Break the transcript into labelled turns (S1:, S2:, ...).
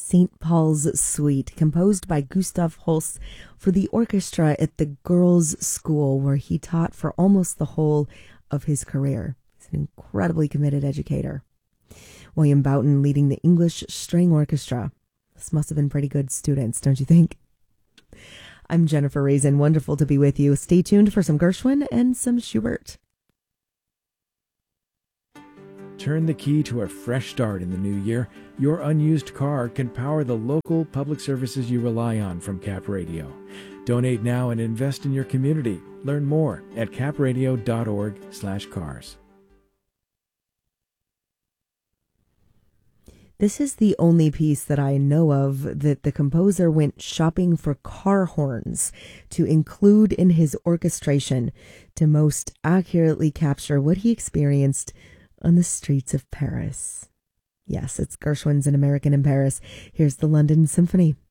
S1: St. Paul's Suite, composed by Gustav Holst for the orchestra at the Girls' School, where he taught for almost the whole of his career. He's an incredibly committed educator. William Boughton leading the English String Orchestra. This must have been pretty good students, don't you think? I'm Jennifer Raisin. Wonderful to be with you. Stay tuned for some Gershwin and some Schubert.
S2: Turn the key to a fresh start in the new year. Your unused car can power the local public services you rely on from Cap Radio. Donate now and invest in your community. Learn more at capradio.org/cars.
S1: This is the only piece that I know of that the composer went shopping for car horns to include in his orchestration to most accurately capture what he experienced on the streets of Paris. Yes, it's Gershwin's An American in Paris. Here's the London Symphony.